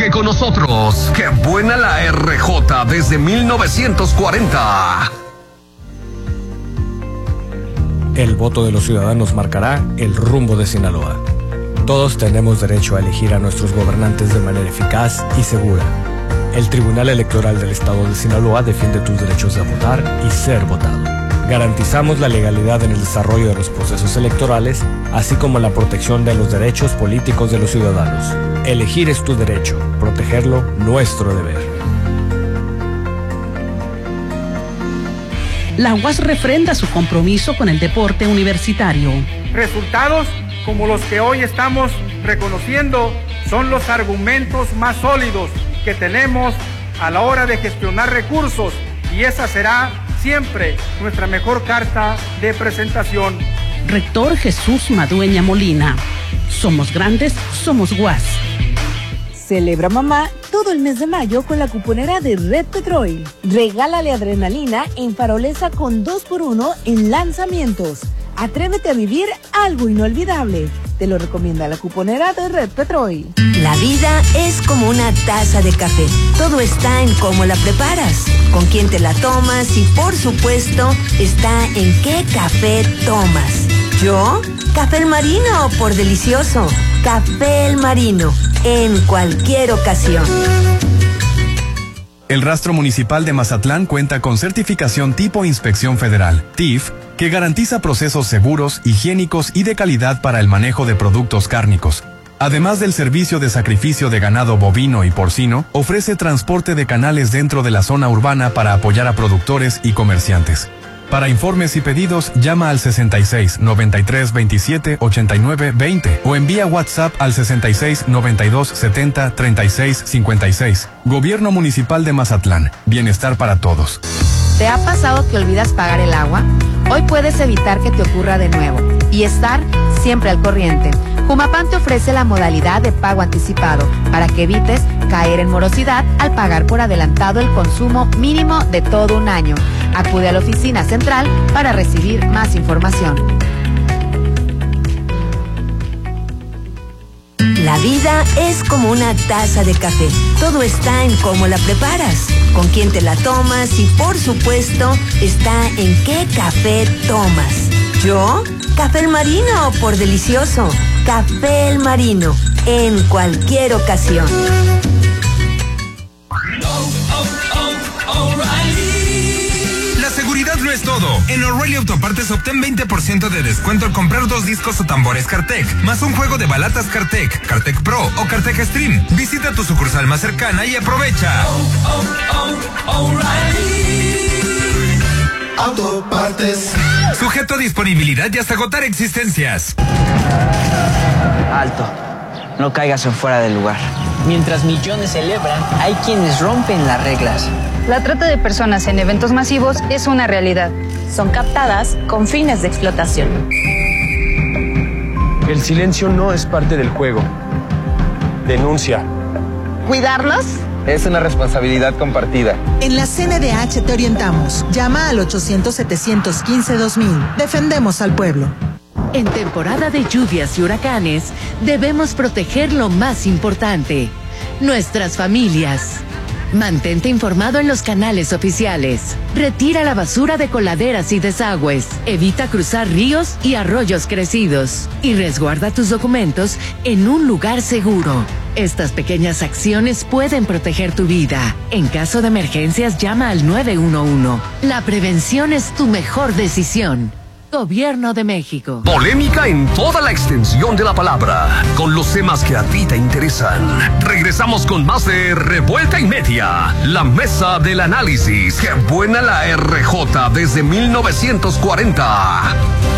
Sigue con nosotros. ¡Qué buena la RJ desde 1940! El voto de los ciudadanos marcará el rumbo de Sinaloa. Todos tenemos derecho a elegir a nuestros gobernantes de manera eficaz y segura. El Tribunal Electoral del Estado de Sinaloa defiende tus derechos de votar y ser votado. Garantizamos la legalidad en el desarrollo de los procesos electorales, así como la protección de los derechos políticos de los ciudadanos. Elegir es tu derecho, protegerlo, nuestro deber. La UAS refrenda su compromiso con el deporte universitario. Resultados como los que hoy estamos reconociendo son los argumentos más sólidos que tenemos a la hora de gestionar recursos, y esa será siempre nuestra mejor carta de presentación. Rector Jesús Madueña Molina. Somos grandes, somos UAS. Celebra mamá todo el mes de mayo con la cuponera de Red Petrol. Regálale adrenalina en Farolesa con 2x1 en lanzamientos. Atrévete a vivir algo inolvidable. Te lo recomienda la cuponera de Red Petrol. La vida es como una taza de café. Todo está en cómo la preparas, con quién te la tomas y, por supuesto, está en qué café tomas. ¿Yo? Café El Marino, por delicioso. Café El Marino, en cualquier ocasión. El Rastro Municipal de Mazatlán cuenta con certificación tipo Inspección Federal, TIF, que garantiza procesos seguros, higiénicos y de calidad para el manejo de productos cárnicos. Además del servicio de sacrificio de ganado bovino y porcino, ofrece transporte de canales dentro de la zona urbana para apoyar a productores y comerciantes. Para informes y pedidos, llama al 66 93 27 89 20 o envía WhatsApp al 66 92 70 36 56. Gobierno Municipal de Mazatlán. Bienestar para todos. ¿Te ha pasado que olvidas pagar el agua? Hoy puedes evitar que te ocurra de nuevo y estar siempre al corriente. Jumapam te ofrece la modalidad de pago anticipado para que evites caer en morosidad al pagar por adelantado el consumo mínimo de todo un año. Acude a la oficina central para recibir más información. La vida es como una taza de café. Todo está en cómo la preparas, con quién te la tomas y, por supuesto, está en qué café tomas. ¿Yo? Café El Marino, por delicioso. Café El Marino, en cualquier ocasión. La seguridad no es todo. En O'Reilly Autopartes obtén 20% de descuento al comprar 2 discos o tambores Cartec, más un juego de balatas Cartec, Cartec Pro o Cartec Stream. Visita tu sucursal más cercana y aprovecha. Autopartes. Sujeto a disponibilidad y hasta agotar existencias. Alto. No caigas en fuera del lugar. Mientras millones celebran, hay quienes rompen las reglas. La trata de personas en eventos masivos es una realidad. Son captadas con fines de explotación. El silencio no es parte del juego. Denuncia. ¿Cuidarlos? Es una responsabilidad compartida. En la CNDH te orientamos. Llama al 800-715-2000. Defendemos al pueblo. En temporada de lluvias y huracanes, debemos proteger lo más importante, nuestras familias. Mantente informado en los canales oficiales. Retira la basura de coladeras y desagües. Evita cruzar ríos y arroyos crecidos. Y resguarda tus documentos en un lugar seguro. Estas pequeñas acciones pueden proteger tu vida. En caso de emergencias, llama al 911. La prevención es tu mejor decisión. Gobierno de México. Polémica en toda la extensión de la palabra, con los temas que a ti te interesan. Regresamos con más de Revuelta y Media, la mesa del análisis. ¡Qué buena la RJ desde 1940!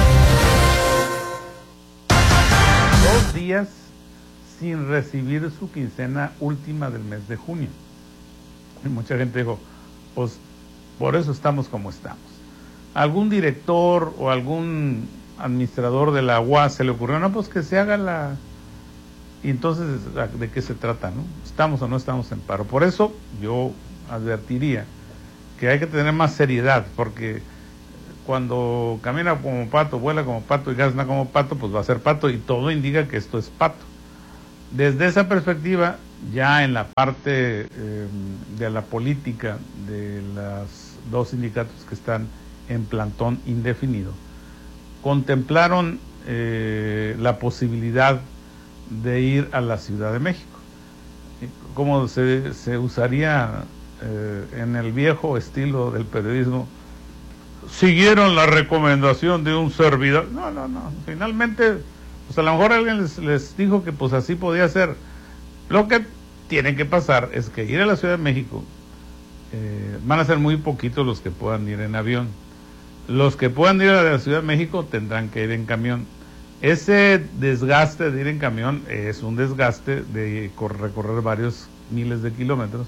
2 días sin recibir su quincena última del mes de junio. Y mucha gente dijo, pues por eso estamos como estamos. Algún director o algún administrador de la UAS se le ocurrió, no, pues que se haga la... Y entonces, ¿de qué se trata, no? ¿Estamos o no estamos en paro? Por eso yo advertiría que hay que tener más seriedad, porque cuando camina como pato, vuela como pato y gazna como pato, pues va a ser pato, y todo indica que esto es pato. Desde esa perspectiva, ya en la parte de la política de los dos sindicatos que están en plantón indefinido, contemplaron la posibilidad de ir a la Ciudad de México. Como se usaría en el viejo estilo del periodismo, siguieron la recomendación de un servidor. No, finalmente, pues a lo mejor alguien les dijo que pues así podía ser. Lo que tiene que pasar es que ir a la Ciudad de México, van a ser muy poquitos los que puedan ir en avión. Los que puedan ir a la Ciudad de México tendrán que ir en camión. Ese desgaste de ir en camión es un desgaste de recorrer varios miles de kilómetros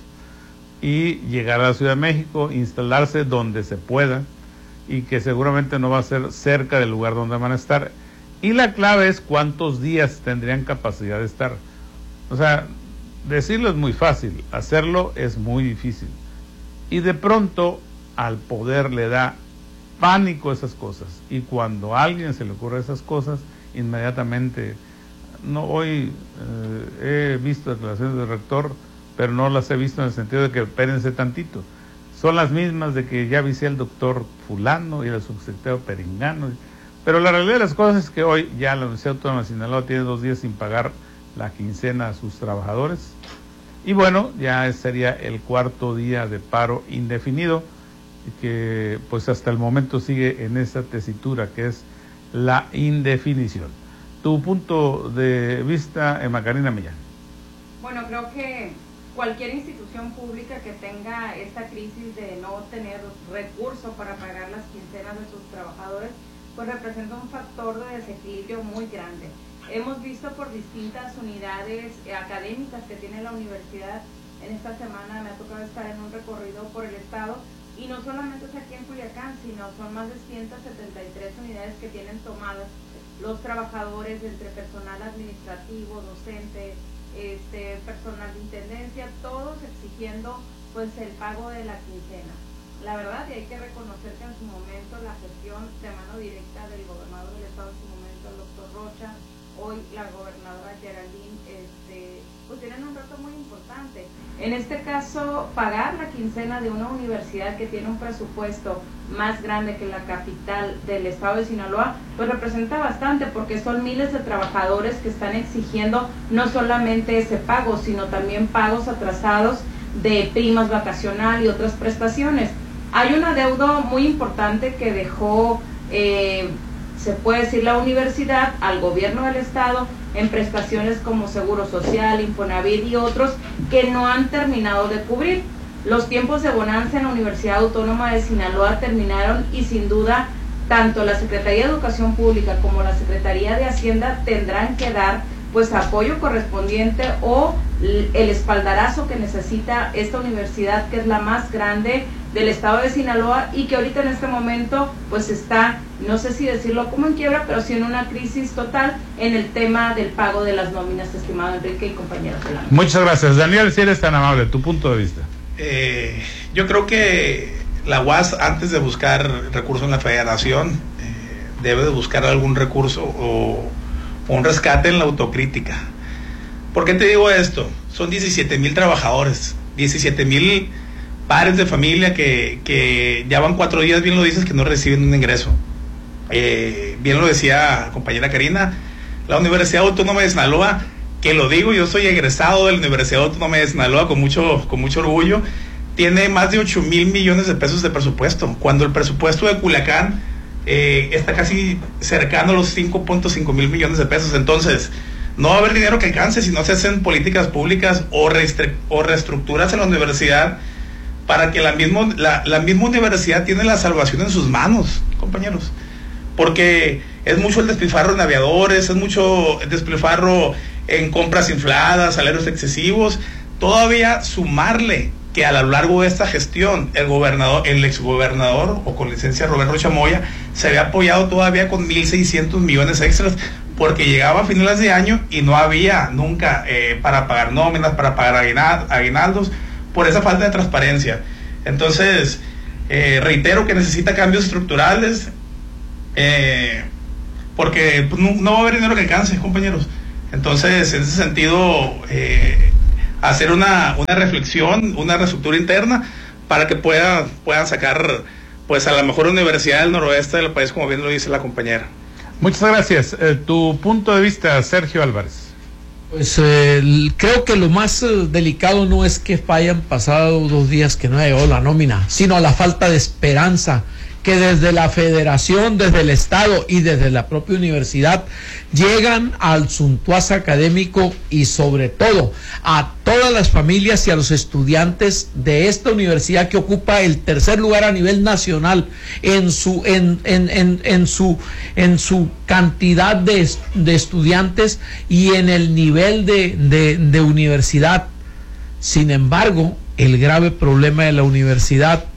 y llegar a la Ciudad de México, instalarse donde se pueda, y que seguramente no va a ser cerca del lugar donde van a estar. Y la clave es cuántos días tendrían capacidad de estar. O sea, decirlo es muy fácil, hacerlo es muy difícil. Y de pronto al poder le da pánico esas cosas, y cuando a alguien se le ocurre esas cosas, inmediatamente, hoy he visto declaraciones del rector, pero no las he visto en el sentido de que espérense tantito. Son las mismas de que ya avisé al doctor fulano y al subsecretario Perengano, pero la realidad de las cosas es que hoy ya la Universidad Autónoma de Sinaloa tiene 2 días sin pagar la quincena a sus trabajadores, y bueno, ya sería el 4º día de paro indefinido, que pues hasta el momento sigue en esa tesitura que es la indefinición. Tu punto de vista, Macarena Millán. Bueno, creo que cualquier institución pública que tenga esta crisis de no tener recursos para pagar las quincenas de sus trabajadores, pues representa un factor de desequilibrio muy grande. Hemos visto por distintas unidades académicas que tiene la universidad. En esta semana me ha tocado estar en un recorrido por el estado, y no solamente es aquí en Culiacán, sino son más de 173 unidades que tienen tomadas los trabajadores entre personal administrativo, docente, personal de intendencia, todos exigiendo pues el pago de la quincena. La verdad, y hay que reconocer que en su momento la gestión de mano directa del gobernador del estado, en su momento el doctor Rocha, hoy la gobernadora Geraldine, pues tienen un reto muy importante. En este caso, pagar la quincena de una universidad que tiene un presupuesto más grande que la capital del estado de Sinaloa, pues representa bastante, porque son miles de trabajadores que están exigiendo no solamente ese pago, sino también pagos atrasados de primas vacacional y otras prestaciones. Hay un adeudo muy importante que dejó, se puede decir, la universidad al gobierno del estado en prestaciones como Seguro Social, Infonavit y otros, que no han terminado de cubrir. Los tiempos de bonanza en la Universidad Autónoma de Sinaloa terminaron, y sin duda tanto la Secretaría de Educación Pública como la Secretaría de Hacienda tendrán que dar pues apoyo correspondiente o el espaldarazo que necesita esta universidad, que es la más grande del estado de Sinaloa, y que ahorita en este momento pues está, no sé si decirlo como en quiebra, pero sí en una crisis total en el tema del pago de las nóminas, estimado Enrique y compañeros de la mesa. Muchas gracias. Daniel, si eres tan amable, tu punto de vista. Yo creo que la UAS, antes de buscar recursos en la federación, debe de buscar algún recurso o un rescate en la autocrítica. ¿Por qué te digo esto? Son 17,000 trabajadores, 17,000 padres de familia que ya van 4 días, bien lo dices, que no reciben un ingreso. Bien lo decía compañera Karina, la Universidad Autónoma de Sinaloa, que lo digo, yo soy egresado de la Universidad Autónoma de Sinaloa con mucho orgullo, tiene más de 8,000 millones de pesos de presupuesto, cuando el presupuesto de Culiacán está casi cercano a los 5.5 mil millones de pesos. Entonces, no va a haber dinero que alcance si no se hacen políticas públicas o reestructuras en la universidad, para que la misma universidad tiene la salvación en sus manos, compañeros. Porque es mucho el despilfarro en aviadores, es mucho el despilfarro en compras infladas, salarios excesivos. Todavía sumarle que a lo largo de esta gestión el exgobernador, o con licencia Roberto Rocha Moya, se había apoyado todavía con 1,600 millones extras, porque llegaba a finales de año y no había nunca para pagar nóminas, para pagar aguinaldos, por esa falta de transparencia. Entonces, reitero que necesita cambios estructurales, porque no va a haber dinero que alcance, compañeros. Entonces, en ese sentido, hacer una reflexión, una reestructura interna para que puedan sacar pues a la mejor universidad del noroeste del país, como bien lo dice la compañera. Muchas gracias. Tu punto de vista, Sergio Álvarez. Pues creo que lo más delicado no es que hayan pasado 2 días que no haya llegado la nómina, sino la falta de esperanza que desde la federación, desde el estado y desde la propia universidad llegan al suntuoso académico y sobre todo a todas las familias y a los estudiantes de esta universidad que ocupa el 3er lugar a nivel nacional en su cantidad de estudiantes y en el nivel de universidad. Sin embargo, el grave problema de la universidad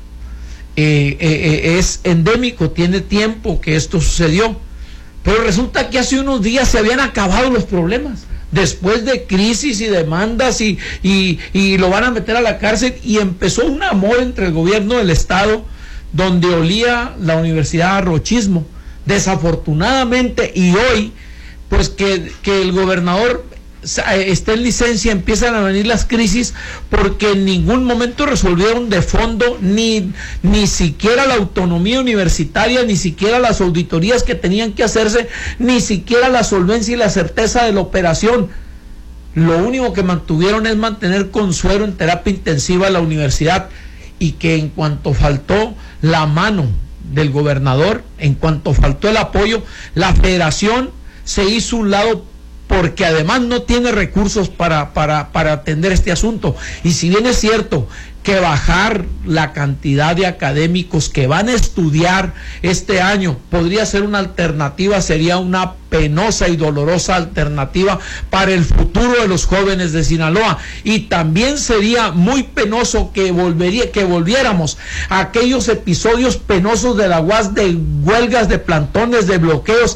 es endémico, tiene tiempo que esto sucedió, pero resulta que hace unos días se habían acabado los problemas, después de crisis y demandas y lo van a meter a la cárcel, y empezó un amor entre el gobierno del estado donde olía la universidad a rochismo, desafortunadamente, y hoy pues que el gobernador está en licencia, empiezan a venir las crisis porque en ningún momento resolvieron de fondo ni siquiera la autonomía universitaria, ni siquiera las auditorías que tenían que hacerse, ni siquiera la solvencia y la certeza de la operación. Lo único que mantuvieron es mantener con suero en terapia intensiva la universidad, y que en cuanto faltó la mano del gobernador, en cuanto faltó el apoyo, la federación se hizo un lado, porque además no tiene recursos para atender este asunto. Y si bien es cierto que bajar la cantidad de académicos que van a estudiar este año podría ser una alternativa, sería una penosa y dolorosa alternativa para el futuro de los jóvenes de Sinaloa, y también sería muy penoso que volviéramos a aquellos episodios penosos de la UAS, de huelgas, de plantones, de bloqueos,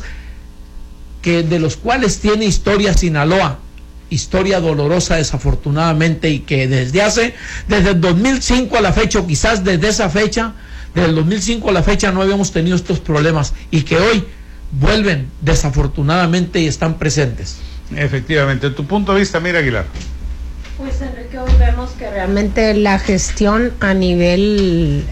de los cuales tiene historia Sinaloa, historia dolorosa desafortunadamente, y que desde el 2005 a la fecha, o quizás desde esa fecha, desde el 2005 a la fecha no habíamos tenido estos problemas, y que hoy vuelven desafortunadamente y están presentes. Efectivamente. ¿Tu punto de vista, Mira Aguilar? Pues Enrique, hoy vemos que realmente la gestión a nivel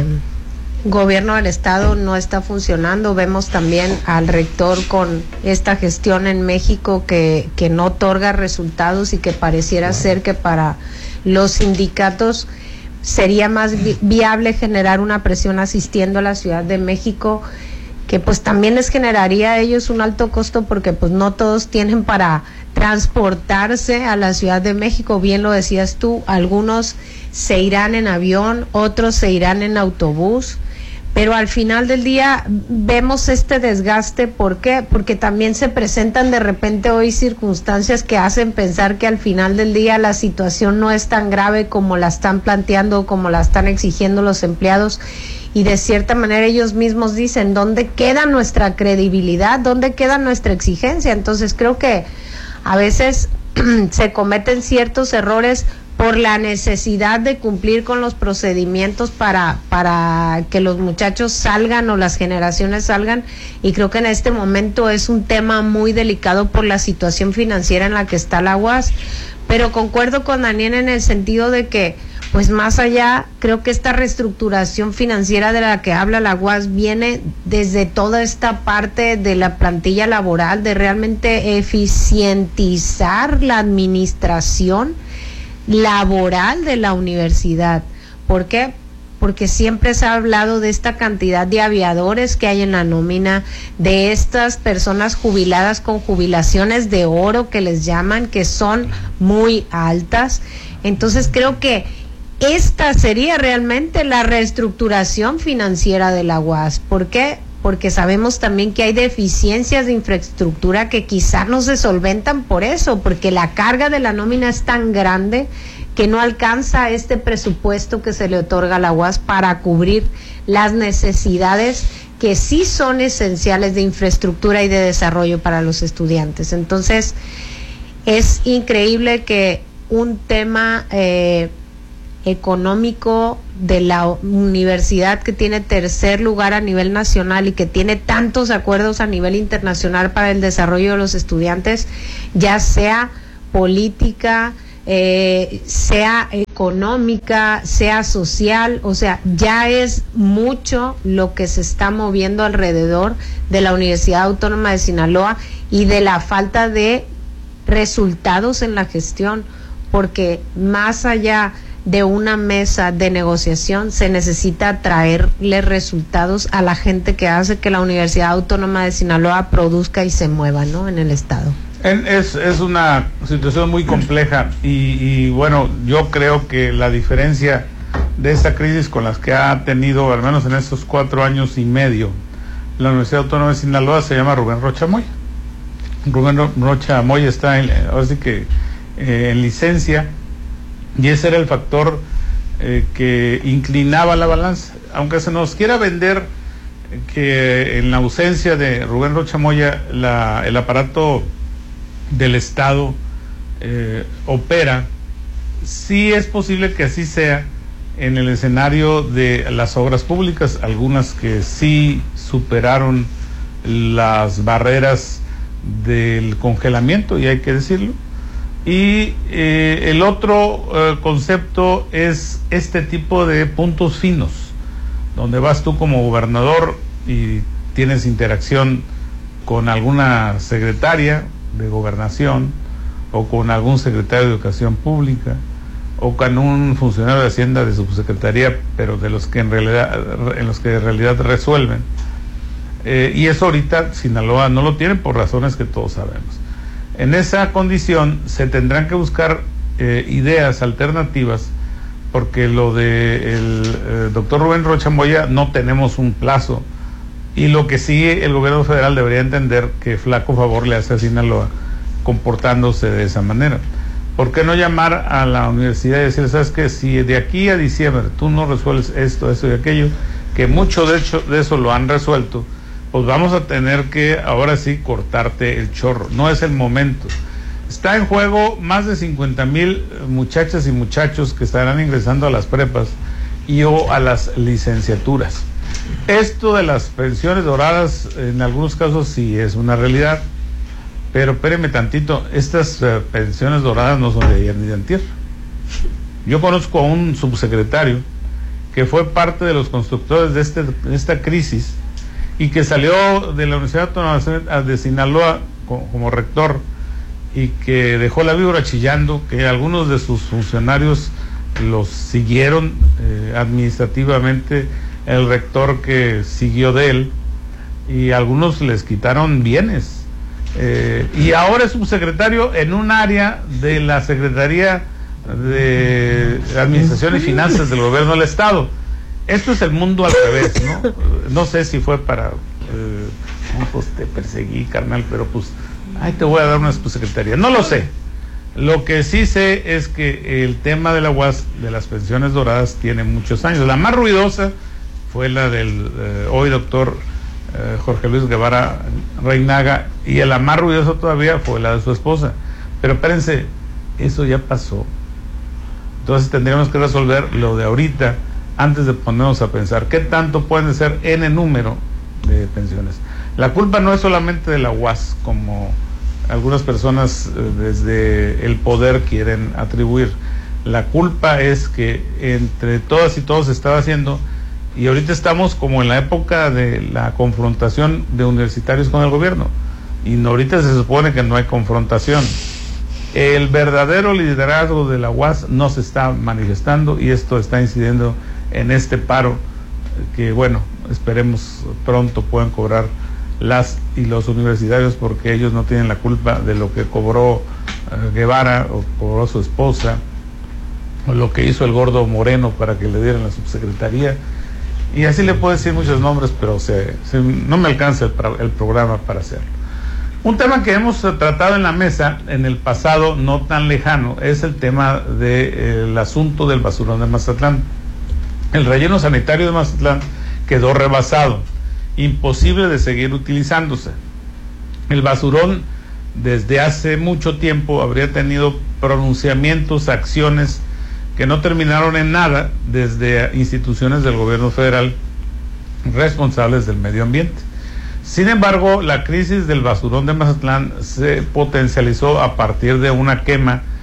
gobierno del estado no está funcionando. Vemos también al rector con esta gestión en México que no otorga resultados, y que pareciera ser que para los sindicatos sería más viable generar una presión asistiendo a la Ciudad de México, que pues también les generaría a ellos un alto costo, porque pues no todos tienen para transportarse a la Ciudad de México. Bien lo decías tú, algunos se irán en avión, otros se irán en autobús, pero al final del día vemos este desgaste. ¿Por qué? Porque también se presentan de repente hoy circunstancias que hacen pensar que al final del día la situación no es tan grave como la están planteando, como la están exigiendo los empleados, y de cierta manera ellos mismos dicen, ¿dónde queda nuestra credibilidad? ¿Dónde queda nuestra exigencia? Entonces creo que a veces se cometen ciertos errores por la necesidad de cumplir con los procedimientos para que los muchachos salgan o las generaciones salgan, y creo que en este momento es un tema muy delicado por la situación financiera en la que está la UAS, pero concuerdo con Daniel en el sentido de que pues más allá, creo que esta reestructuración financiera de la que habla la UAS viene desde toda esta parte de la plantilla laboral, de realmente eficientizar la administración laboral de la universidad. ¿Por qué? Porque siempre se ha hablado de esta cantidad de aviadores que hay en la nómina, de estas personas jubiladas con jubilaciones de oro que les llaman, que son muy altas. Entonces creo que esta sería realmente la reestructuración financiera de la UAS. ¿Por qué? Porque sabemos también que hay deficiencias de infraestructura que quizá no se solventan por eso, porque la carga de la nómina es tan grande que no alcanza este presupuesto que se le otorga a la UAS para cubrir las necesidades que sí son esenciales de infraestructura y de desarrollo para los estudiantes. Entonces, es increíble que un tema económico de la universidad, que tiene 3er lugar a nivel nacional y que tiene tantos acuerdos a nivel internacional para el desarrollo de los estudiantes, ya sea política, sea económica, sea social, o sea, ya es mucho lo que se está moviendo alrededor de la Universidad Autónoma de Sinaloa y de la falta de resultados en la gestión, porque más allá de una mesa de negociación se necesita traerle resultados a la gente que hace que la Universidad Autónoma de Sinaloa produzca y se mueva, ¿no?, en el estado. Es una situación muy compleja y bueno, yo creo que la diferencia de esta crisis con las que ha tenido, al menos en estos 4 años y medio, la Universidad Autónoma de Sinaloa, se llama Rubén Rocha Moya. Rubén Rocha Moya está ahora sí que en licencia, y ese era el factor que inclinaba la balanza. Aunque se nos quiera vender que en la ausencia de Rubén Rocha Moya el aparato del Estado opera, sí es posible que así sea en el escenario de las obras públicas, algunas que sí superaron las barreras del congelamiento, y hay que decirlo. Y el otro concepto es este tipo de puntos finos, donde vas tú como gobernador y tienes interacción con alguna secretaria de gobernación o con algún secretario de educación pública o con un funcionario de Hacienda de subsecretaría, pero de los que en realidad resuelven. Y eso ahorita Sinaloa no lo tiene por razones que todos sabemos. En esa condición se tendrán que buscar ideas alternativas, porque lo de el doctor Rubén Rocha Moya no tenemos un plazo, y lo que sí el gobierno federal debería entender que flaco favor le hace a Sinaloa comportándose de esa manera. ¿Por qué no llamar a la universidad y decirle, sabes qué, si de aquí a diciembre tú no resuelves esto, eso y aquello, que mucho de eso lo han resuelto, pues vamos a tener que ahora sí cortarte el chorro? No es el momento. Está en juego más de 50,000 muchachas y muchachos que estarán ingresando a las prepas y o a las licenciaturas. Esto de las pensiones doradas en algunos casos sí es una realidad, pero espéreme tantito, estas pensiones doradas no son de ayer ni de antier. Yo conozco a un subsecretario que fue parte de los constructores de esta crisis y que salió de la Universidad Autónoma de Sinaloa como rector, y que dejó la víbora chillando, que algunos de sus funcionarios los siguieron administrativamente, el rector que siguió de él, y algunos les quitaron bienes, y ahora es subsecretario en un área de la Secretaría de Administración y Finanzas del Gobierno del Estado. Esto es el mundo al revés, ¿no? No sé si fue para pues te perseguí, carnal, pero pues ahí te voy a dar una subsecretaría. No lo sé. Lo que sí sé es que el tema de la UAS, de las pensiones doradas, tiene muchos años. La más ruidosa fue la del hoy doctor Jorge Luis Guevara Reinaga, y la más ruidosa todavía fue la de su esposa. Pero espérense, eso ya pasó. Entonces tendríamos que resolver lo de ahorita antes de ponernos a pensar qué tanto pueden ser en el número de pensiones. La culpa no es solamente de la UAS, como algunas personas desde el poder quieren atribuir. La culpa es que entre todas y todos se estaba haciendo, y ahorita estamos como en la época de la confrontación de universitarios con el gobierno, y ahorita se supone que no hay confrontación. El verdadero liderazgo de la UAS no se está manifestando, y esto está incidiendo en este paro que, bueno, esperemos pronto puedan cobrar las y los universitarios, porque ellos no tienen la culpa de lo que cobró Guevara o cobró su esposa, o lo que hizo el gordo Moreno para que le dieran la subsecretaría, y así le puedo decir muchos nombres, pero no me alcanza el programa para hacerlo. Un tema que hemos tratado en la mesa en el pasado no tan lejano es el tema del asunto del basurón de Mazatlán. El relleno sanitario de Mazatlán quedó rebasado, imposible de seguir utilizándose. El basurón desde hace mucho tiempo habría tenido pronunciamientos, acciones que no terminaron en nada desde instituciones del gobierno federal responsables del medio ambiente. Sin embargo, la crisis del basurón de Mazatlán se potencializó a partir de una quema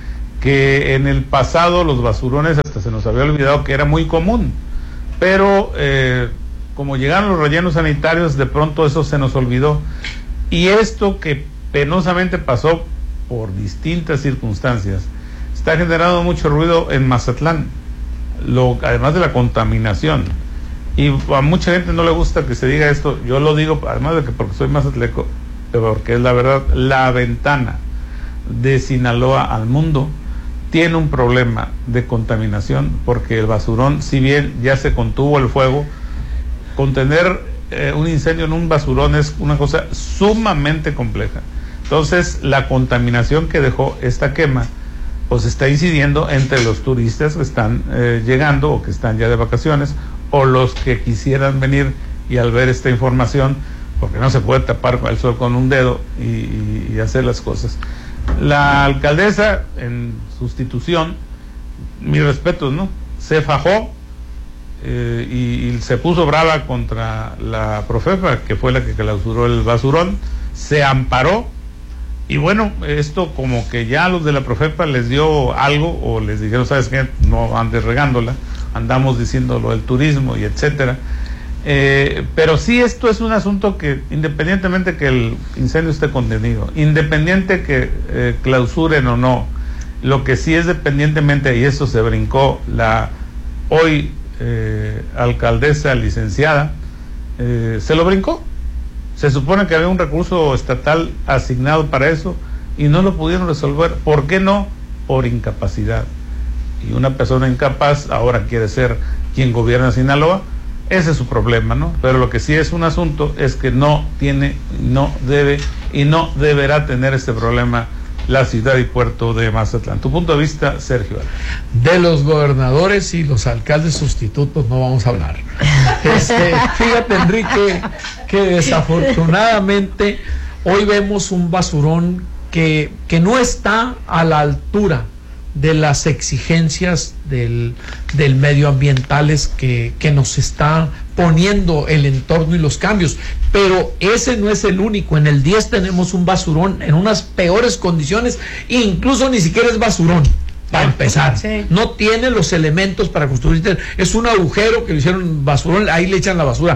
que en el pasado los basurones hasta se nos había olvidado que era muy común, pero como llegaron los rellenos sanitarios, de pronto eso se nos olvidó. Y esto que penosamente pasó por distintas circunstancias, está generando mucho ruido en Mazatlán, además de la contaminación. Y a mucha gente no le gusta que se diga esto, yo lo digo, además de que porque soy mazatleco, porque es la verdad, la ventana de Sinaloa al mundo tiene un problema de contaminación, porque el basurón, si bien ya se contuvo el fuego, contener un incendio en un basurón es una cosa sumamente compleja. Entonces, la contaminación que dejó esta quema, pues está incidiendo entre los turistas que están llegando o que están ya de vacaciones, o los que quisieran venir y al ver esta información, porque no se puede tapar el sol con un dedo y hacer las cosas. La alcaldesa, en sustitución, mis respetos, ¿no?, se fajó y se puso brava contra la Profepa, que fue la que clausuró el basurón, se amparó, y bueno, esto como que ya a los de la Profepa les dio algo, o les dijeron, ¿sabes qué?, no andes regándola, andamos diciendo lo del turismo y etcétera. Pero sí, esto es un asunto que, independientemente que el incendio esté contenido, independiente que clausuren o no, lo que sí es dependientemente, y eso se brincó la hoy alcaldesa licenciada, se lo brincó. Se supone que había un recurso estatal asignado para eso y no lo pudieron resolver. ¿Por qué no? Por incapacidad. Y una persona incapaz ahora quiere ser quien gobierna Sinaloa. Ese es su problema, ¿no? Pero lo que sí es un asunto es que no tiene, no debe y no deberá tener este problema la ciudad y puerto de Mazatlán. Tu punto de vista, Sergio. De los gobernadores y los alcaldes sustitutos no vamos a hablar. Fíjate, Enrique, que desafortunadamente hoy vemos un basurón que no está a la altura de las exigencias del medioambientales que nos está poniendo el entorno y los cambios, pero ese no es el único. En el 10 tenemos un basurón en unas peores condiciones, incluso ni siquiera es basurón, para empezar, sí. No tiene los elementos para construir, es un agujero que le hicieron basurón, ahí le echan la basura.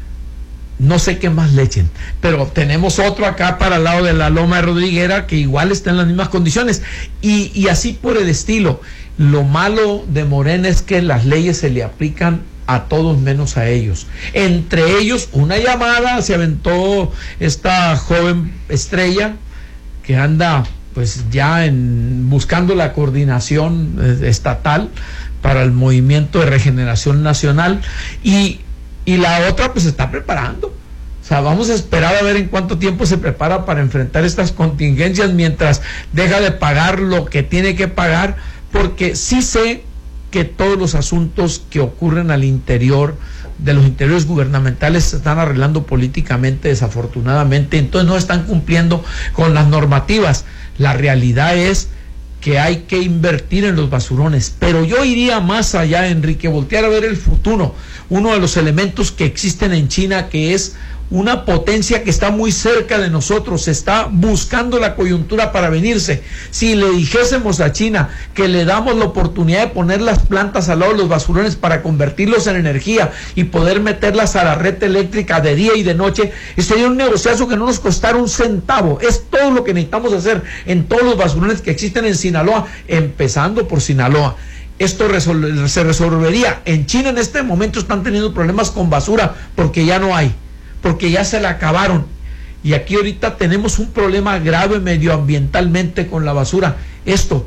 No sé qué más le echen, pero tenemos otro acá para el lado de la Loma de Rodriguera que igual está en las mismas condiciones, y así por el estilo. Lo malo de Morena es que las leyes se le aplican a todos menos a ellos. Entre ellos, una llamada se aventó esta joven estrella que anda pues ya buscando la coordinación estatal para el Movimiento de Regeneración Nacional, y la otra pues se está preparando. O sea, vamos a esperar a ver en cuánto tiempo se prepara para enfrentar estas contingencias mientras deja de pagar lo que tiene que pagar, porque sí sé que todos los asuntos que ocurren al interior de los interiores gubernamentales se están arreglando políticamente, desafortunadamente, entonces no están cumpliendo con las normativas. La realidad es que hay que invertir en los basurones, pero yo iría más allá, Enrique, voltear a ver el futuro. Uno de los elementos que existen en China, que es una potencia que está muy cerca de nosotros, está buscando la coyuntura para venirse. Si le dijésemos a China que le damos la oportunidad de poner las plantas al lado de los basurones para convertirlos en energía y poder meterlas a la red eléctrica de día y de noche, sería un negociazo que no nos costara un centavo. Es todo lo que necesitamos hacer en todos los basurones que existen en Sinaloa, empezando por Sinaloa. Esto se resolvería. En China en este momento están teniendo problemas con basura porque ya no hay, porque ya se la acabaron, y aquí ahorita tenemos un problema grave medioambientalmente con la basura. Esto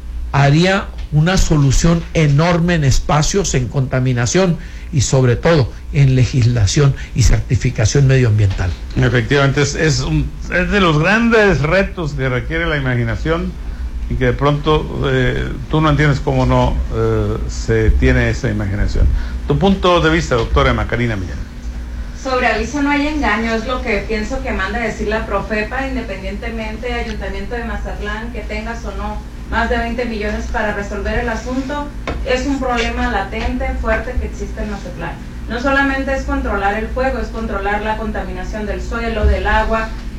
haría una solución enorme en espacios, en contaminación y sobre todo en legislación y certificación medioambiental. Efectivamente, es de los grandes retos que requiere la imaginación y que de pronto tú no entiendes cómo no se tiene esa imaginación. Tu punto de vista, doctora Macarena Millán. Sobre aviso no hay engaño, es lo que pienso que manda decir la Profepa, independientemente Ayuntamiento de Mazatlán, que tengas o no más de 20 millones para resolver el asunto, es un problema latente, fuerte, que existe en Mazatlán. No solamente es controlar el fuego, es controlar la contaminación del suelo, del agua,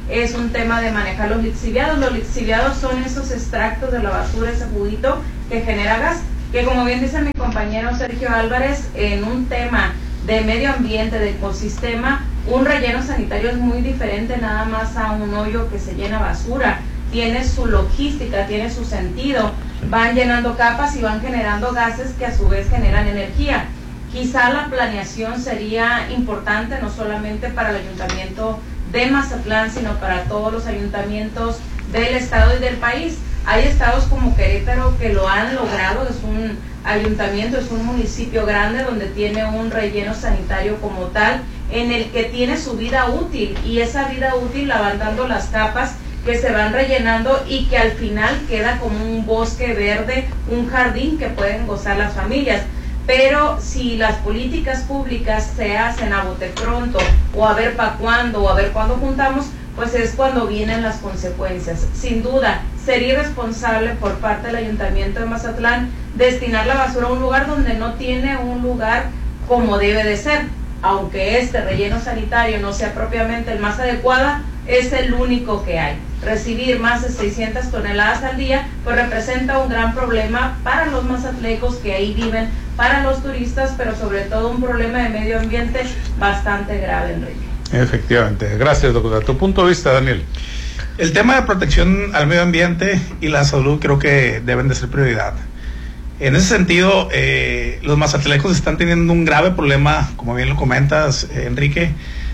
es un tema de manejar los lixiviados. Los lixiviados son esos extractos de la basura, ese juguito que genera gas, que como bien dice mi compañero Sergio Álvarez, en un tema de medio ambiente, de ecosistema, un relleno sanitario es muy diferente nada más a un hoyo que se llena basura. Tiene su logística, tiene su sentido, van llenando capas y van generando gases que a su vez generan energía. Quizá la planeación sería importante no solamente para el ayuntamiento de Mazatlán, sino para todos los ayuntamientos del estado y del país. Hay estados como Querétaro que lo han logrado, es un ayuntamiento, es un municipio grande donde tiene un relleno sanitario como tal, en el que tiene su vida útil, y esa vida útil la van dando las capas que se van rellenando y que al final queda como un bosque verde, un jardín que pueden gozar las familias. Pero si las políticas públicas se hacen a bote pronto, o a ver para cuándo, o a ver cuándo juntamos, pues es cuando vienen las consecuencias. Sin duda, sería irresponsable por parte del Ayuntamiento de Mazatlán destinar la basura a un lugar donde no tiene un lugar como debe de ser. Aunque este relleno sanitario no sea propiamente el más adecuado, es el único que hay. Recibir más de 600 toneladas al día pues representa un gran problema para los mazatlecos que ahí viven, para los turistas, pero sobre todo un problema de medio ambiente bastante grave, Enrique. Efectivamente. Gracias, doctora. Tu punto de vista, Daniel. El tema de protección al medio ambiente y la salud creo que deben de ser prioridad. En ese sentido, los mazatlecos están teniendo un grave problema, como bien lo comentas, Enrique,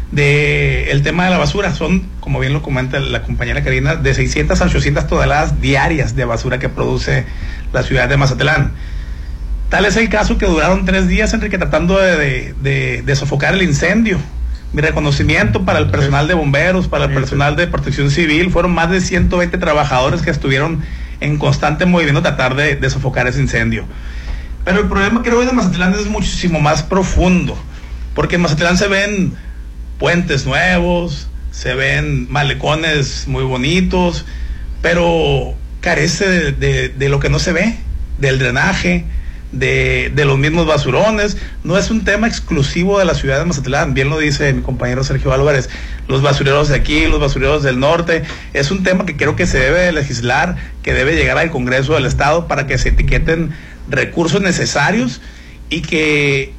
de el tema de la basura. Son, como bien lo comenta la compañera Karina, de 600 a 800 toneladas diarias de basura que produce la ciudad de Mazatlán. Tal es el caso que duraron 3 días, Enrique, tratando de sofocar el incendio. Mi reconocimiento para el personal de bomberos, para el personal de protección civil. Fueron más de 120 trabajadores que estuvieron en constante movimiento tratar de sofocar ese incendio. Pero el problema que hoy de Mazatlán es muchísimo más profundo, porque en Mazatlán se ven puentes nuevos, se ven malecones muy bonitos, pero carece de lo que no se ve, del drenaje, de los mismos basurones. No es un tema exclusivo de la ciudad de Mazatlán, bien lo dice mi compañero Sergio Álvarez, los basureros de aquí, los basureros del norte. Es un tema que creo que se debe legislar, que debe llegar al Congreso del Estado para que se etiqueten recursos necesarios y que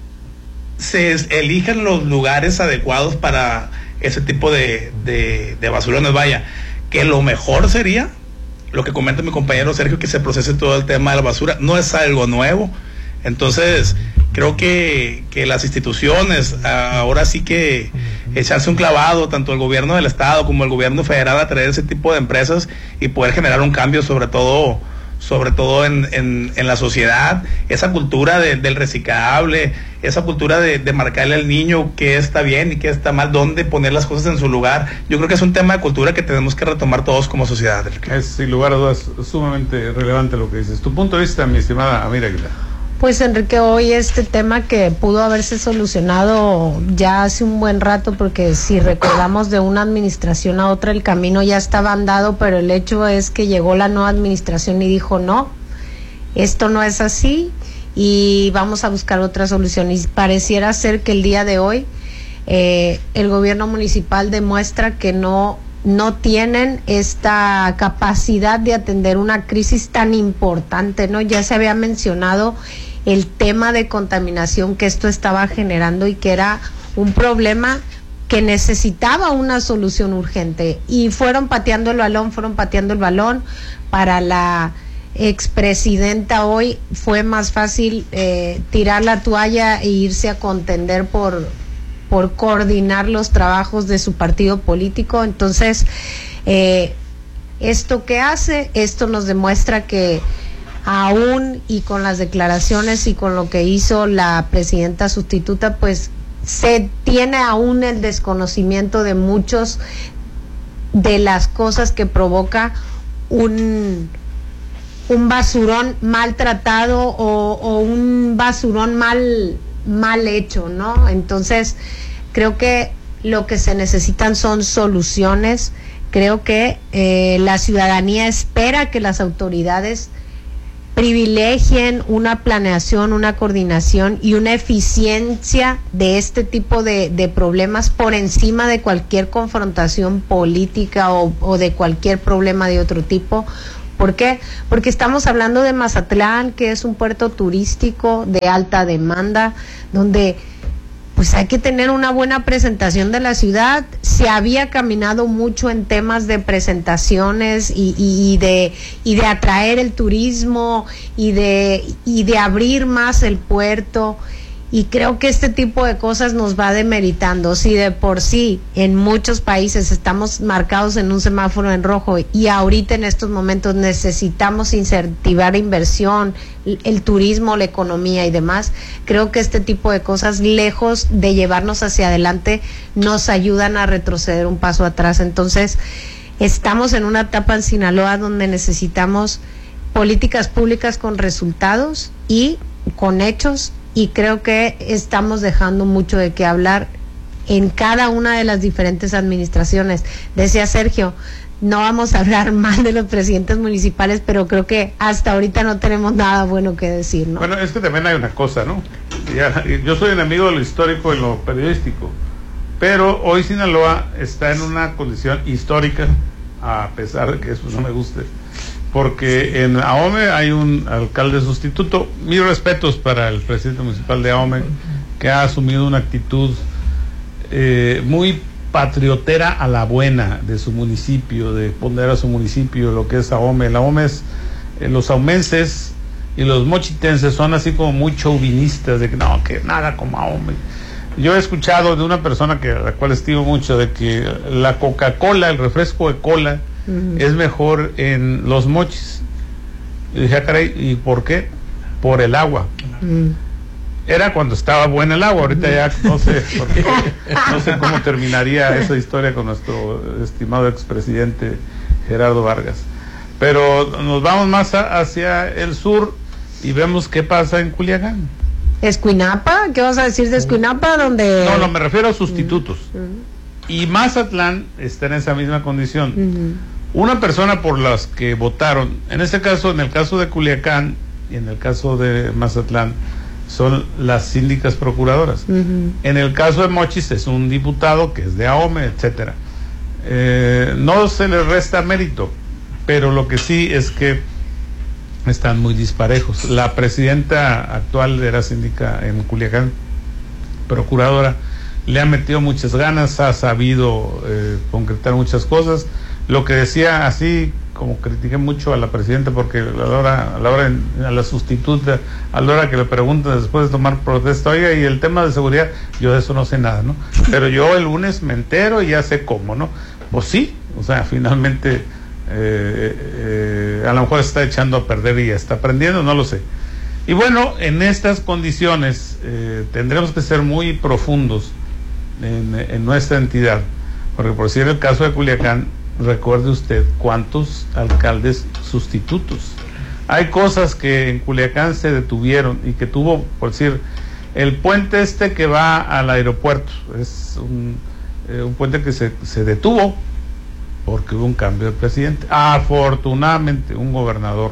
se elijan los lugares adecuados para ese tipo de basurones. Vaya, que lo mejor sería lo que comenta mi compañero Sergio, que se procese todo el tema de la basura. No es algo nuevo. Entonces creo que las instituciones ahora sí que echarse un clavado, tanto el gobierno del estado como el gobierno federal, a traer ese tipo de empresas y poder generar un cambio, sobre todo en la sociedad, esa cultura del reciclable, esa cultura de marcarle al niño qué está bien y qué está mal, dónde poner las cosas en su lugar. Yo creo que es un tema de cultura que tenemos que retomar todos como sociedad. Es sin lugar a dudas sumamente relevante lo que dices. Tu punto de vista, mi estimada Amira Aguilar. Pues Enrique, hoy este tema que pudo haberse solucionado ya hace un buen rato, porque si recordamos de una administración a otra el camino ya estaba andado, pero el hecho es que llegó la nueva administración y dijo no, esto no es así y vamos a buscar otra solución. Y pareciera ser que el día de hoy el gobierno municipal demuestra que no tienen esta capacidad de atender una crisis tan importante, ¿no? Ya se había mencionado el tema de contaminación que esto estaba generando y que era un problema que necesitaba una solución urgente, y fueron pateando el balón. Para la expresidenta hoy fue más fácil tirar la toalla e irse a contender por coordinar los trabajos de su partido político. Entonces, ¿esto qué hace? Esto nos demuestra que aún y con las declaraciones y con lo que hizo la presidenta sustituta, pues se tiene aún el desconocimiento de muchos de las cosas que provoca un basurón maltratado o un basurón mal hecho, ¿no? Entonces, creo que lo que se necesitan son soluciones. Creo que la ciudadanía espera que las autoridades privilegien una planeación, una coordinación y una eficiencia de este tipo de problemas por encima de cualquier confrontación política o de cualquier problema de otro tipo. ¿Por qué? Porque estamos hablando de Mazatlán, que es un puerto turístico de alta demanda, donde pues hay que tener una buena presentación de la ciudad. Se había caminado mucho en temas de presentaciones y de atraer el turismo y de abrir más el puerto. Y creo que este tipo de cosas nos va demeritando. Si de por sí en muchos países estamos marcados en un semáforo en rojo y ahorita en estos momentos necesitamos incentivar inversión, el turismo, la economía y demás, creo que este tipo de cosas, lejos de llevarnos hacia adelante, nos ayudan a retroceder un paso atrás. Entonces, estamos en una etapa en Sinaloa donde necesitamos políticas públicas con resultados y con hechos, y creo que estamos dejando mucho de qué hablar en cada una de las diferentes administraciones. Decía Sergio, no vamos a hablar mal de los presidentes municipales, pero creo que hasta ahorita no tenemos nada bueno que decir, ¿no? Bueno, es que también hay una cosa, ¿no? Yo soy un amigo de lo histórico y lo periodístico, pero hoy Sinaloa está en una condición histórica, a pesar de que eso no me guste, porque en Ahome hay un alcalde sustituto. Mis respetos para el presidente municipal de Ahome, que ha asumido una actitud muy patriotera a la buena de su municipio, de poner a su municipio lo que es Ahome. El Ahome es, los aumenses y los mochitenses son así como muy chauvinistas, de que no, que nada como Ahome. Yo he escuchado de una persona a la cual estimo mucho, de que la Coca-Cola, el refresco de cola, es mejor en los mochis. Y dije, caray, ¿y por qué? Por el agua. Era cuando estaba buena el agua, ahorita ya no sé cómo terminaría esa historia con nuestro estimado expresidente Gerardo Vargas. Pero nos vamos más hacia el sur y vemos qué pasa en Culiacán. ¿Escuinapa? ¿Qué vas a decir de Escuinapa? Donde... No, me refiero a sustitutos. Y Mazatlán está en esa misma condición. Una persona por las que votaron, en este caso, en el caso de Culiacán y en el caso de Mazatlán, son las síndicas procuradoras. En el caso de Mochis es un diputado que es de Ahome, etcétera. No se les resta mérito, pero lo que sí es que están muy disparejos. La presidenta actual era síndica en Culiacán, procuradora, le ha metido muchas ganas, ha sabido concretar muchas cosas. Lo que decía, así como critiqué mucho a la presidenta, porque a la sustituta, a la hora que le preguntan después de tomar protesta, oiga, y el tema de seguridad, yo de eso no sé nada, ¿no? Pero yo el lunes me entero y ya sé cómo, ¿no? Pues sí, o sea, finalmente a lo mejor está echando a perder y ya está aprendiendo, no lo sé. Y bueno, en estas condiciones tendremos que ser muy profundos en nuestra entidad, porque por decir el caso de Culiacán, recuerde usted cuántos alcaldes sustitutos. Hay cosas que en Culiacán se detuvieron y que tuvo, por decir, el puente que va al aeropuerto, es un puente que se detuvo porque hubo un cambio de presidente. Afortunadamente, un gobernador,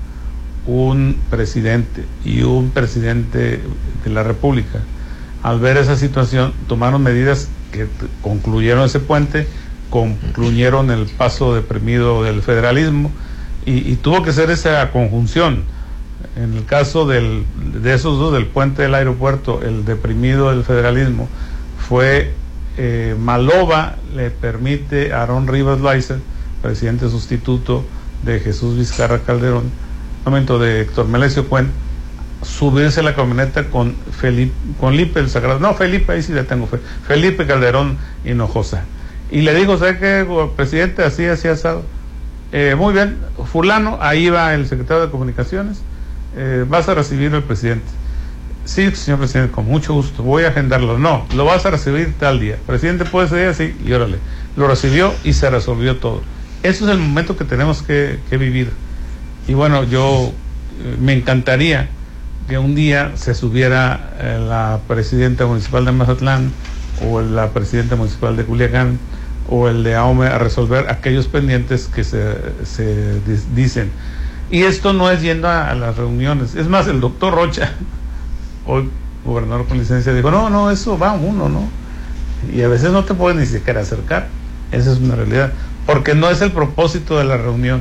un presidente y un presidente de la República, al ver esa situación, tomaron medidas que concluyeron ese puente, concluyeron el paso deprimido del federalismo, y tuvo que ser esa conjunción. En el caso de esos dos, del puente del aeropuerto, el deprimido del federalismo fue Maloba, le permite a Aarón Rivas Loaiza, presidente sustituto de Jesús Vizcarra Calderón, momento de Héctor Melesio Cuen, subirse a la camioneta con Felipe el Sagrado, no, Felipe, ahí sí le tengo fe, Felipe Calderón Hinojosa, y le dijo, ¿sabe qué, presidente? Así asado. Muy bien, fulano, ahí va el secretario de Comunicaciones, vas a recibir al presidente. Sí, señor presidente, con mucho gusto, voy a agendarlo. No, lo vas a recibir tal día. Presidente, ¿puede ser día? Sí, y órale. Lo recibió y se resolvió todo. Eso es el momento que tenemos que vivir. Y bueno, yo me encantaría que un día se subiera la presidenta municipal de Mazatlán o la presidenta municipal de Culiacán o el de Ahome a resolver aquellos pendientes que se dicen. Y esto no es yendo a las reuniones. Es más, el doctor Rocha, hoy gobernador con licencia, dijo, no, eso va uno, ¿no? Y a veces no te puedes ni siquiera acercar. Esa es una realidad. Porque no es el propósito de la reunión.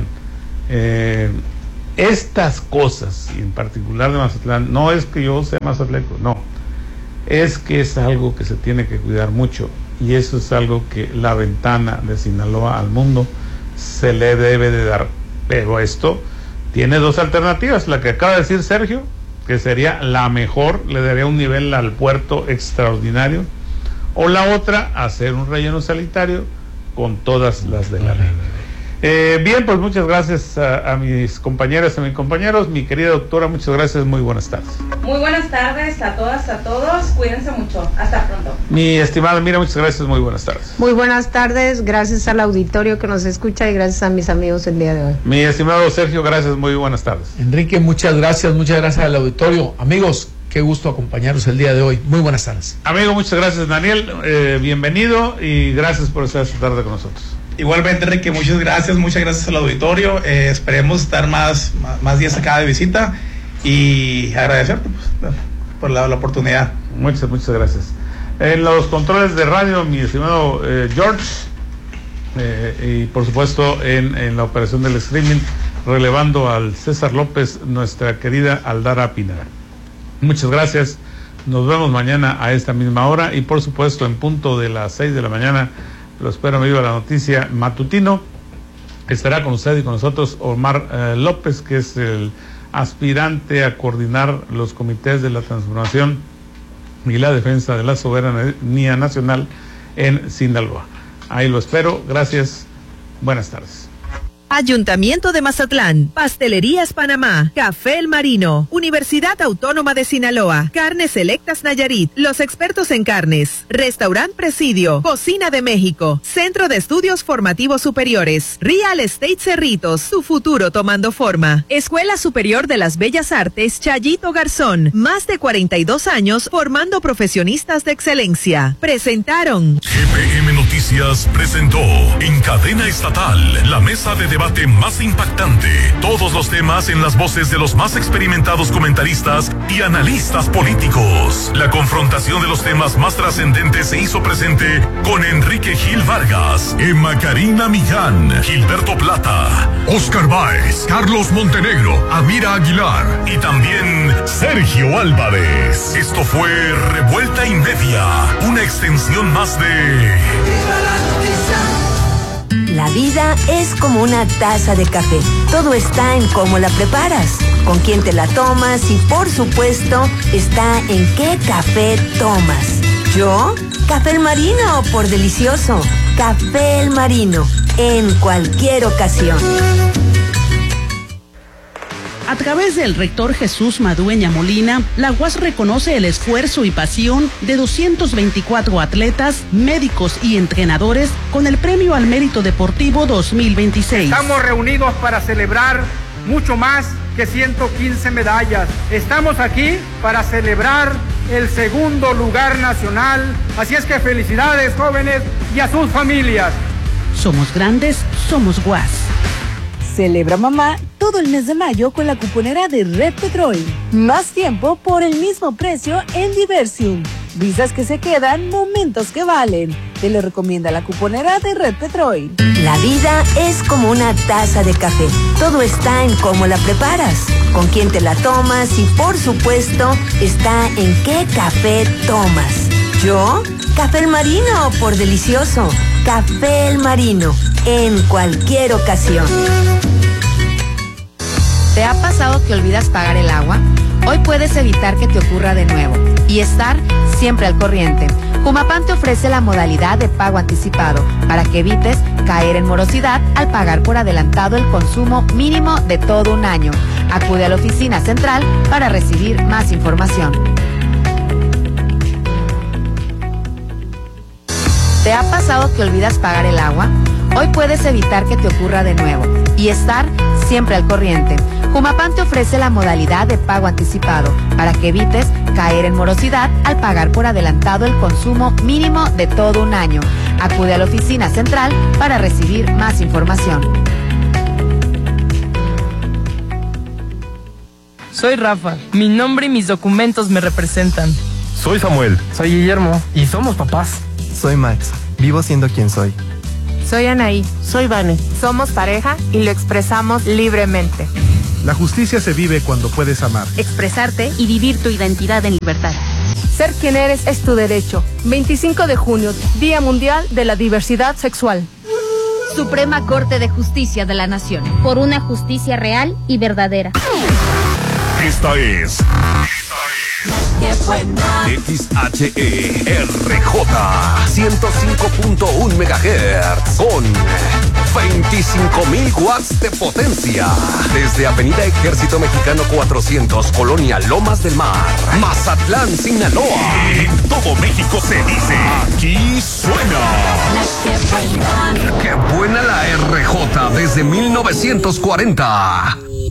Estas cosas, y en particular de Mazatlán, no es que yo sea mazatleco, no. Es que es algo que se tiene que cuidar mucho. Y eso es algo que la ventana de Sinaloa al mundo se le debe de dar. Pero esto tiene dos alternativas. La que acaba de decir Sergio, que sería la mejor, le daría un nivel al puerto extraordinario. O la otra, hacer un relleno sanitario con todas las de la ley. Bien, pues muchas gracias a mis compañeras y a mis compañeros. Mi querida doctora, muchas gracias, muy buenas tardes. Muy buenas tardes a todas, a todos, cuídense mucho, hasta pronto. Mi estimada Mira, muchas gracias, muy buenas tardes. Muy buenas tardes, gracias al auditorio que nos escucha y gracias a mis amigos el día de hoy. Mi estimado Sergio, gracias, muy buenas tardes. Enrique, muchas gracias al auditorio. Amigos, qué gusto acompañarlos el día de hoy. Muy buenas tardes. Amigo, muchas gracias, Daniel. Bienvenido y gracias por estar esta tarde con nosotros. Igualmente, Enrique, muchas gracias al auditorio. Esperemos estar más días acá de visita y agradecerte por la oportunidad. Muchas gracias. En los controles de radio, mi estimado George, y por supuesto en la operación del streaming, relevando al César López, nuestra querida Aldara Pinara. Muchas gracias. Nos vemos mañana a esta misma hora y por supuesto en punto de las 6 de la mañana. Lo espero, me Viva la Noticia matutino. Estará con usted y con nosotros Omar López, que es el aspirante a coordinar los comités de la transformación y la defensa de la soberanía nacional en Sinaloa. Ahí lo espero. Gracias. Buenas tardes. Ayuntamiento de Mazatlán, Pastelerías Panamá, Café El Marino, Universidad Autónoma de Sinaloa, Carnes Selectas Nayarit, los expertos en carnes, Restaurant Presidio, Cocina de México, Centro de Estudios Formativos Superiores, Real Estate Cerritos, tu futuro tomando forma, Escuela Superior de las Bellas Artes Chayito Garzón, más de 42 años formando profesionistas de excelencia. Presentaron. GPM Noticias presentó en cadena estatal la mesa de debate más impactante. Todos los temas en las voces de los más experimentados comentaristas y analistas políticos. La confrontación de los temas más trascendentes se hizo presente con Enrique Gil Vargas, Emma Karina Millán, Gilberto Plata, Oscar Báez, Carlos Montenegro, Amira Aguilar y también Sergio Álvarez. Esto fue Revuelta y Media, una extensión más de... La vida es como una taza de café. Todo está en cómo la preparas, con quién te la tomas y, por supuesto, está en qué café tomas. ¿Yo? Café El Marino, por delicioso. Café El Marino, en cualquier ocasión. A través del rector Jesús Madueña Molina, la UAS reconoce el esfuerzo y pasión de 224 atletas, médicos y entrenadores con el Premio al Mérito Deportivo 2026. Estamos reunidos para celebrar mucho más que 115 medallas. Estamos aquí para celebrar el segundo lugar nacional. Así es que felicidades, jóvenes, y a sus familias. Somos grandes, somos UAS. Celebra mamá todo el mes de mayo con la cuponera de Red Petrol. Más tiempo por el mismo precio en Diversium. Visas que se quedan, momentos que valen. Te lo recomienda la cuponera de Red Petrol. La vida es como una taza de café. Todo está en cómo la preparas, con quién te la tomas y, por supuesto, está en qué café tomas. ¿Yo? Café El Marino, por delicioso. Café El Marino, en cualquier ocasión. ¿Te ha pasado que olvidas pagar el agua? Hoy puedes evitar que te ocurra de nuevo y estar siempre al corriente. Humapam te ofrece la modalidad de pago anticipado para que evites caer en morosidad al pagar por adelantado el consumo mínimo de todo un año. Acude a la oficina central para recibir más información. ¿Te ha pasado que olvidas pagar el agua? Hoy puedes evitar que te ocurra de nuevo y estar siempre al corriente. Humapam te ofrece la modalidad de pago anticipado para que evites caer en morosidad al pagar por adelantado el consumo mínimo de todo un año. Acude a la oficina central para recibir más información. Soy Rafa. Mi nombre y mis documentos me representan. Soy Samuel. Soy Guillermo. Y somos papás. Soy Max. Vivo siendo quien soy. Soy Anaí. Soy Vane. Somos pareja y lo expresamos libremente. La justicia se vive cuando puedes amar, expresarte y vivir tu identidad en libertad. Ser quien eres es tu derecho. 25 de junio, Día Mundial de la Diversidad Sexual. Suprema Corte de Justicia de la Nación. Por una justicia real y verdadera. Esta es XHERJ 105.1 MHz con 25.000 watts de potencia. Desde Avenida Ejército Mexicano 400, Colonia Lomas del Mar, Mazatlán, Sinaloa. En todo México se dice, aquí suena. ¡Qué buena la RJ desde 1940!